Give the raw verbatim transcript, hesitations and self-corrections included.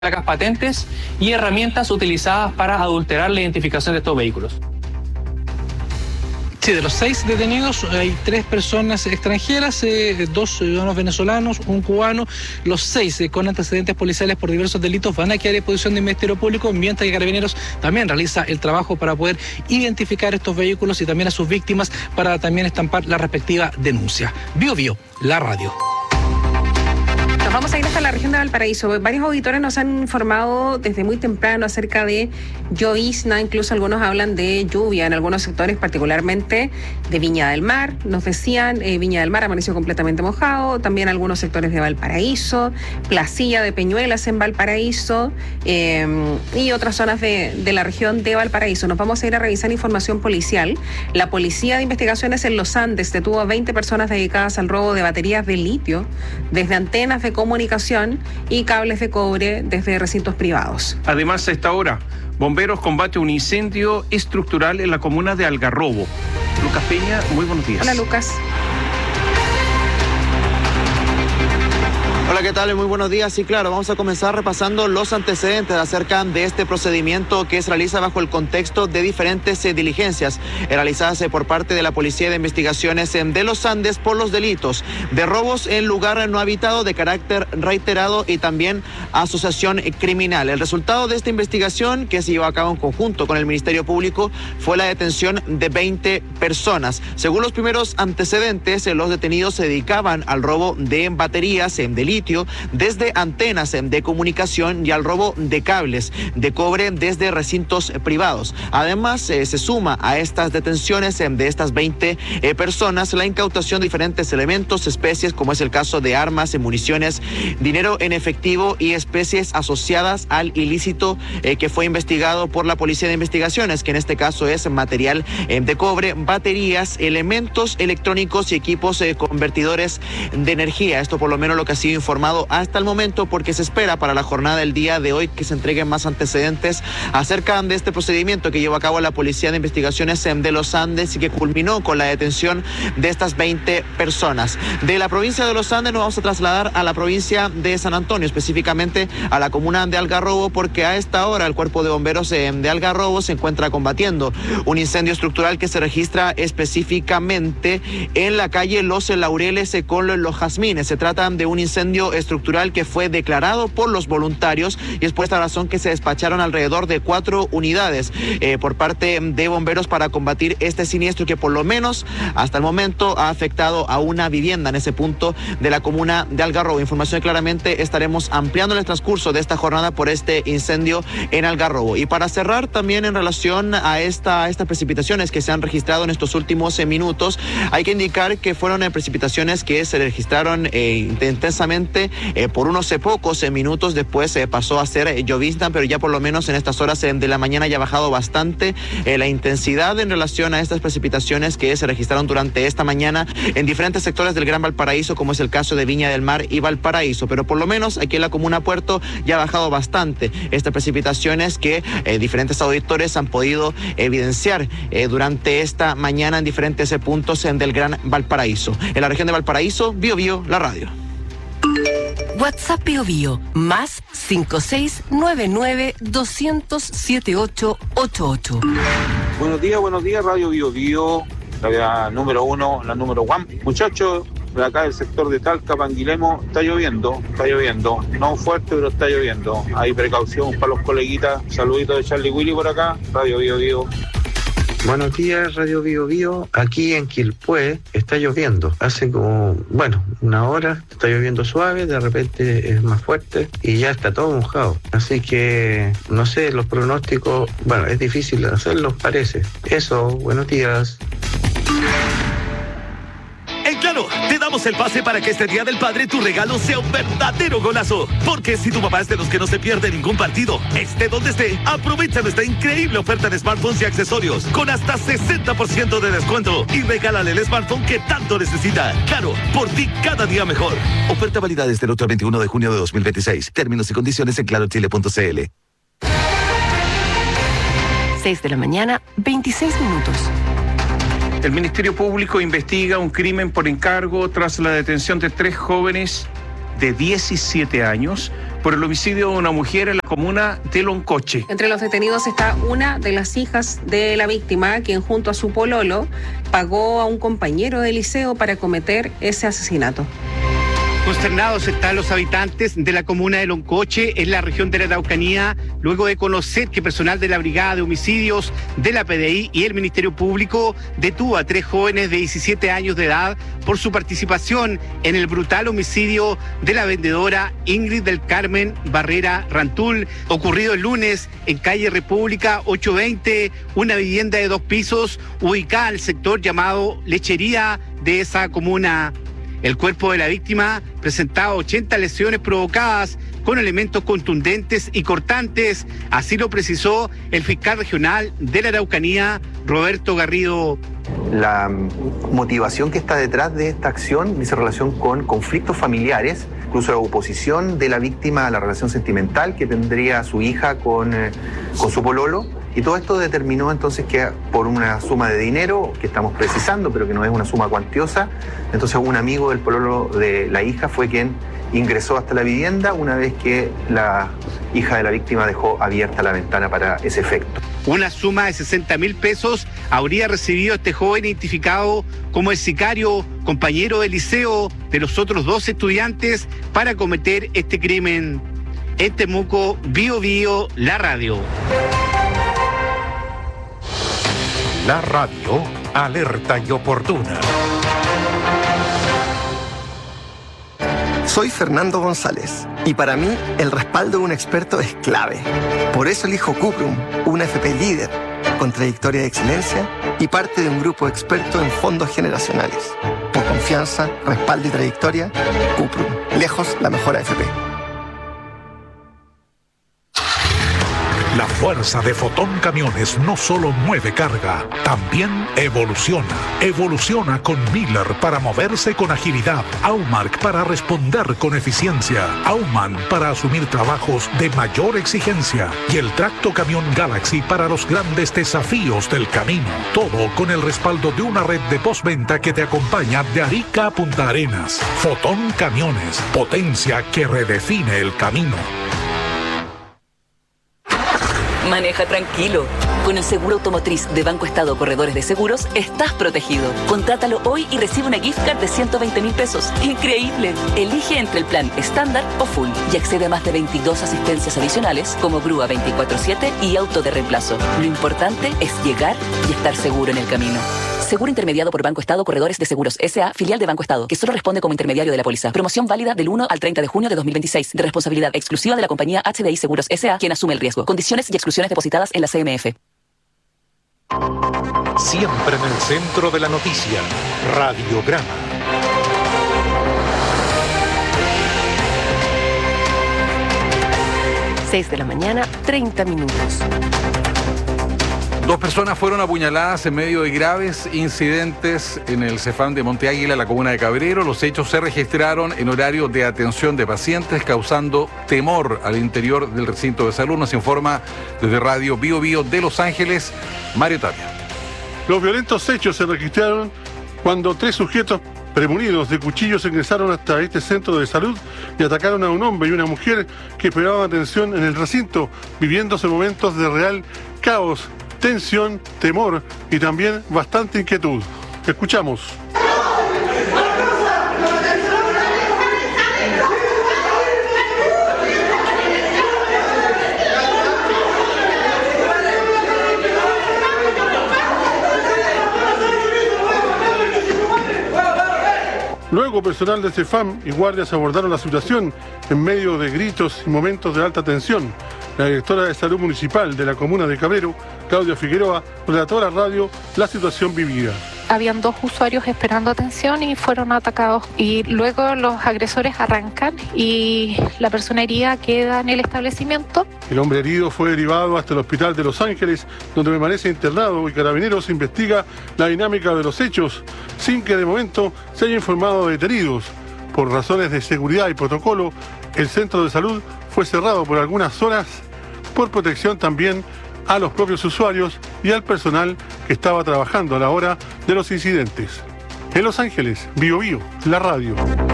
placas patentes y herramientas utilizadas para adulterar la identificación de estos vehículos. Sí, de los seis detenidos hay tres personas extranjeras, eh, dos ciudadanos venezolanos, un cubano. Los seis eh, con antecedentes policiales por diversos delitos van a quedar en posición del Ministerio Público, mientras que Carabineros también realiza el trabajo para poder identificar estos vehículos y también a sus víctimas para también estampar la respectiva denuncia. Bio Bio, la radio. Nos vamos a ir hasta la región de Valparaíso. Varios auditores nos han informado desde muy temprano acerca de llovizna, incluso algunos hablan de lluvia en algunos sectores, particularmente de Viña del Mar. Nos decían, eh, Viña del Mar amaneció completamente mojado, también algunos sectores de Valparaíso, Placilla de Peñuelas en Valparaíso eh, y otras zonas de, de la región de Valparaíso. Nos vamos a ir a revisar información policial. La Policía de Investigaciones en Los Andes detuvo a veinte personas dedicadas al robo de baterías de litio desde antenas de comunicación y cables de cobre desde recintos privados. Además, a esta hora, bomberos combaten un incendio estructural en la comuna de Algarrobo. Lucas Peña, muy buenos días. Hola, Lucas. Hola, ¿qué tal? Muy buenos días. Sí, claro, vamos a comenzar repasando los antecedentes acerca de este procedimiento que se realiza bajo el contexto de diferentes eh, diligencias eh, realizadas eh, por parte de la Policía de Investigaciones eh, de Los Andes por los delitos de robos en lugar no habitado de carácter reiterado y también asociación eh, criminal. El resultado de esta investigación, que se llevó a cabo en conjunto con el Ministerio Público, fue la detención de veinte personas. Según los primeros antecedentes, eh, los detenidos se dedicaban al robo de baterías eh, de litio desde antenas de comunicación y al robo de cables de cobre desde recintos privados. Además, eh, se suma a estas detenciones eh, de estas veinte eh, personas la incautación de diferentes elementos, especies, como es el caso de armas, eh, municiones, dinero en efectivo y especies asociadas al ilícito eh, que fue investigado por la Policía de Investigaciones, que en este caso es material eh, de cobre, baterías, elementos electrónicos y equipos eh, convertidores de energía. Esto por lo menos lo que ha sido informado hasta el momento, porque se espera para la jornada del día de hoy que se entreguen más antecedentes acerca de este procedimiento que llevó a cabo la Policía de Investigaciones de Los Andes y que culminó con la detención de estas veinte personas. De la provincia de Los Andes nos vamos a trasladar a la provincia de San Antonio, específicamente a la comuna de Algarrobo, porque a esta hora el Cuerpo de Bomberos de Algarrobo se encuentra combatiendo un incendio estructural que se registra específicamente en la calle Los Laureles con los Jazmines. Se trata de un incendio estructural que fue declarado por los voluntarios y es por esta razón que se despacharon alrededor de cuatro unidades eh, por parte de bomberos para combatir este siniestro que por lo menos hasta el momento ha afectado a una vivienda en ese punto de la comuna de Algarrobo. Información que claramente estaremos ampliando en el transcurso de esta jornada por este incendio en Algarrobo. Y para cerrar también en relación a, esta, a estas precipitaciones que se han registrado en estos últimos eh, minutos, hay que indicar que fueron eh, precipitaciones que se registraron eh, intensamente Eh, por unos eh, pocos eh, minutos. Después eh, pasó a ser eh, llovizna, pero ya por lo menos en estas horas eh, de la mañana ya ha bajado bastante eh, la intensidad en relación a estas precipitaciones que se registraron durante esta mañana en diferentes sectores del Gran Valparaíso, como es el caso de Viña del Mar y Valparaíso, pero por lo menos aquí en la comuna Puerto ya ha bajado bastante estas precipitaciones que eh, diferentes auditores han podido evidenciar eh, durante esta mañana en diferentes eh, puntos eh, del Gran Valparaíso. En la región de Valparaíso, Bio Bio, la radio. WhatsApp Bio Bio, más cinco seis nueve nueve dos cero cero siete ocho ocho ocho. Buenos días, buenos días, Radio Bio Bio, la número uno, la número one. Muchachos, de acá del sector de Talca, Panguilemo, está lloviendo, está lloviendo, no fuerte, pero está lloviendo. Hay precaución para los coleguitas. Saluditos de Charlie Willy por acá, Radio Bio Bio. Buenos días, Radio Bio Bio. Aquí en Quilpué está lloviendo. Hace como, bueno, una hora está lloviendo suave, de repente es más fuerte y ya está todo mojado. Así que, no sé, los pronósticos, bueno, es difícil hacerlos, parece. Eso, buenos días. En Claro, te damos el pase para que este Día del Padre tu regalo sea un verdadero golazo. Porque si tu papá es de los que no se pierde ningún partido, esté donde esté, aprovecha nuestra increíble oferta de smartphones y accesorios con hasta sesenta por ciento de descuento y regálale el smartphone que tanto necesita. Claro, por ti cada día mejor. Oferta válida desde el ocho al veintiuno de junio de dos mil veintiséis. Términos y condiciones en claro chile punto c l. seis de la mañana, veintiséis minutos. El Ministerio Público investiga un crimen por encargo tras la detención de tres jóvenes de diecisiete años, por el homicidio de una mujer en la comuna de Loncoche. Entre los detenidos está una de las hijas de la víctima, quien junto a su pololo pagó a un compañero de liceo para cometer ese asesinato. Consternados están los habitantes de la comuna de Loncoche, en la región de la Araucanía, luego de conocer que personal de la Brigada de Homicidios de la P D I y el Ministerio Público detuvo a tres jóvenes de diecisiete años de edad por su participación en el brutal homicidio de la vendedora Ingrid del Carmen Barrera Rantul, ocurrido el lunes en calle República ochocientos veinte, una vivienda de dos pisos ubicada en el sector llamado Lechería de esa comuna. El cuerpo de la víctima presentaba ochenta lesiones provocadas con elementos contundentes y cortantes, así lo precisó el fiscal regional de la Araucanía, Roberto Garrido. La motivación que está detrás de esta acción dice relación con conflictos familiares, incluso la oposición de la víctima a la relación sentimental que tendría su hija con, eh, con su pololo. Y todo esto determinó entonces que por una suma de dinero, que estamos precisando, pero que no es una suma cuantiosa, entonces un amigo del pololo de la hija fue quien ingresó hasta la vivienda una vez que la hija de la víctima dejó abierta la ventana para ese efecto. Una suma de sesenta mil pesos habría recibido este joven identificado como el sicario, compañero de liceo de los otros dos estudiantes, para cometer este crimen. En Temuco, Bío Bío, la radio. La radio, alerta y oportuna. Soy Fernando González y para mí el respaldo de un experto es clave. Por eso elijo Cuprum, una F P líder, con trayectoria de excelencia y parte de un grupo experto en fondos generacionales. Por confianza, respaldo y trayectoria, Cuprum, lejos la mejor A F P. La fuerza de Fotón Camiones no solo mueve carga, también evoluciona. Evoluciona con Miller para moverse con agilidad, Aumark para responder con eficiencia, Auman para asumir trabajos de mayor exigencia y el Tracto Camión Galaxy para los grandes desafíos del camino. Todo con el respaldo de una red de postventa que te acompaña de Arica a Punta Arenas. Fotón Camiones, potencia que redefine el camino. Maneja tranquilo. Con el seguro automotriz de Banco Estado Corredores de Seguros, estás protegido. Contrátalo hoy y recibe una gift card de ciento veinte mil pesos. ¡Increíble! Elige entre el plan estándar o full y accede a más de veintidós asistencias adicionales como grúa veinticuatro siete y auto de reemplazo. Lo importante es llegar y estar seguro en el camino. Seguro intermediado por Banco Estado Corredores de Seguros S A, filial de Banco Estado, que solo responde como intermediario de la póliza. Promoción válida del uno al treinta de junio de dos mil veintiséis, de responsabilidad exclusiva de la compañía H D I Seguros S A, quien asume el riesgo. Condiciones y exclusiones depositadas en la C M F. Siempre en el centro de la noticia, Radiograma. seis de la mañana, treinta minutos. Dos personas fueron apuñaladas en medio de graves incidentes en el Cefam de Monte Águila, la comuna de Cabrero. Los hechos se registraron en horario de atención de pacientes, causando temor al interior del recinto de salud. Nos informa desde Radio Bío Bío de Los Ángeles, Mario Tapia. Los violentos hechos se registraron cuando tres sujetos premunidos de cuchillos ingresaron hasta este centro de salud y atacaron a un hombre y una mujer que esperaban atención en el recinto, viviéndose momentos de real caos, tensión, temor y también bastante inquietud. Escuchamos. Luego, personal de Cefam y guardias abordaron la situación en medio de gritos y momentos de alta tensión. La directora de Salud Municipal de la comuna de Cabrero, Claudia Figueroa, relató a la radio la situación vivida. Habían dos usuarios esperando atención y fueron atacados, y luego los agresores arrancan y la persona herida queda en el establecimiento. El hombre herido fue derivado hasta el hospital de Los Ángeles, donde permanece internado, y Carabineros investiga la dinámica de los hechos, sin que de momento se haya informado de detenidos. Por razones de seguridad y protocolo, el centro de salud fue cerrado por algunas horas, por protección también a los propios usuarios y al personal que estaba trabajando a la hora de los incidentes. En Los Ángeles, Bío Bío, la radio.